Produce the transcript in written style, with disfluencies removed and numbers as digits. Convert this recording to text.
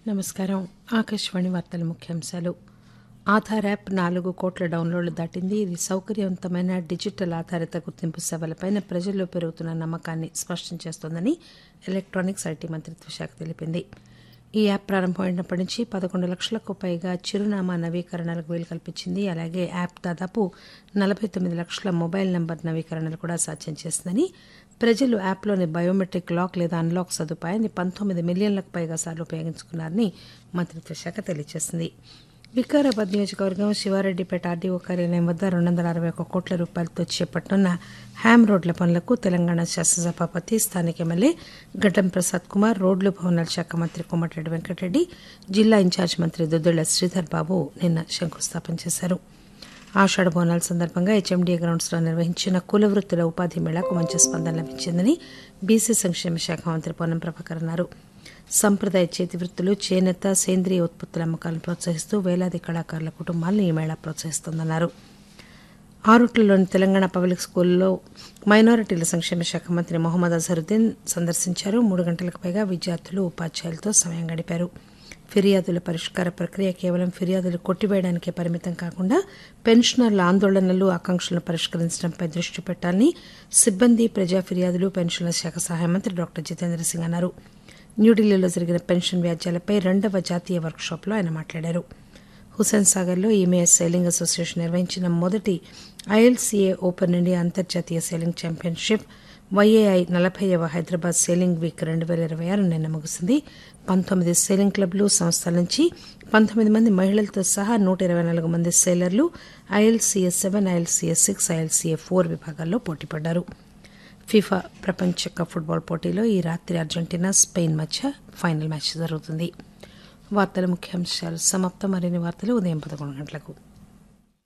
నమస్కారం. ఆకాశవాణి వార్తల ముఖ్యాంశాలు. ఆధార్ యాప్ 4 కోట్ల డౌన్లోడ్లు దాటింది. ఇది సౌకర్యవంతమైన డిజిటల్ ఆధారిత గుర్తింపు సేవలపై ప్రజల్లో పెరుగుతున్న నమ్మకాన్ని స్పష్టం చేస్తోందని ఎలక్టానిక్స్ ఐటీ మంత్రిత్వ శాఖ తెలిపింది. ఈ యాప్ ప్రారంభమైనప్పటి నుంచి 11 లక్షలకు పైగా చిరునామా నవీకరణలకు వీలు కల్పించింది. అలాగే యాప్ దాదాపు 49 లక్షల మొబైల్ నంబర్ నవీకరణలు కూడా సాధ్యం చేసిందని, ప్రజలు యాప్లోని బయోమెట్రిక్ లాక్ లేదా అన్లాక్ సదుపాయాన్ని 19 మిలియన్లకు పైగా సార్లు ఉపయోగించుకున్నారని మంత్రిత్వ శాఖ తెలియజేసింది. వికారాబాద్ నియోజకవర్గం శివారెడ్డిపేట ఆర్డీఓ కార్యాలయం వద్ద 261 కోట్ల రూపాయలతో చేపట్టనున్న హ్యామ్ రోడ్ల పనులకు తెలంగాణ శాసనసభాపతి, స్థానిక ఎమ్మెల్యే గడ్డం ప్రసాద్ కుమార్, రోడ్లు భవనాల శాఖ మంత్రి కోమటిరెడ్డి వెంకటరెడ్డి, జిల్లా ఇన్ఛార్జి మంత్రి దుద్దిళ్ల శ్రీధర్ బాబు నిన్న శంకుస్థాపన చేశారు. ఆషాఢ బోనాల సందర్భంగా హెచ్ఎండీఏ గ్రౌండ్స్లో నిర్వహించిన కుల వృత్తుల ఉపాధి మేళాకు మంచి స్పందన లభించిందని బీసీ సంక్షేమ శాఖ మంత్రి పొన్నం ప్రభాకర్ అన్నారు. సంప్రదాయ చేతి వృత్తులు, చేనేత, సేంద్రియ ఉత్పత్తుల అమ్మకాలను ప్రోత్సహిస్తూ వేలాది కళాకారుల కుటుంబాలను ఈ మేళా ప్రోత్సహిస్తోందన్నారు. ఆరుట్లలోని తెలంగాణ పబ్లిక్ స్కూల్లో మైనారిటీల సంక్షేమ శాఖ మంత్రి మొహమ్మద్ అజహరుద్దీన్ సందర్శించారు. 3 గంటలకు పైగా విద్యార్థులు, ఉపాధ్యాయులతో సమయం గడిపారు. ఫిర్యాదుల పరిష్కార ప్రక్రియ కేవలం ఫిర్యాదులు కొట్టివేయడానికే పరిమితం కాకుండా పెన్షనర్ల ఆందోళనలు, ఆకాంక్షలను పరిష్కరించడంపై దృష్టి పెట్టాలని సిబ్బంది, ప్రజా ఫిర్యాదులు, పెన్షన్ల శాఖ సహాయ మంత్రి డాక్టర్ జితేంద్ర సింగ్ అన్నారు. న్యూఢిల్లీలో జరిగిన పెన్షన్ వ్యాజ్యాలపై 2వ జాతీయ వర్క్షాప్లో ఆయన మాట్లాడారు. హుస్సేన్ సాగర్లో ఈమేఎస్ సైలింగ్ అసోసియేషన్ నిర్వహించిన మొదటి ఐఎల్సీఏ ఓపెన్ ఇండియా అంతర్జాతీయ sailing championship వైఏఐ 40వ Hyderabad selling week 2026 నిన్న ముగిసింది. 19 సేలింగ్ క్లబ్లు, సంస్థల నుంచి 19 మంది మహిళలతో సహా 124 మంది సేలర్లు ఐఎల్సీఏ 7, ఐఎల్సీఏ 6, ఐఎల్సీఏ 4 విభాగాల్లో పోటీపడ్డారు. ఫిఫా ప్రపంచ కప్ ఫుట్బాల్ పోటీలో ఈ రాత్రి అర్జెంటీనా, స్పెయిన్ మధ్య ఫైనల్ మ్యాచ్ జరుగుతుంది. వార్తల ముఖ్యాంశాలు సమాప్తం. మరిన్ని వార్తలు ఉదయం 11 గంటలకు.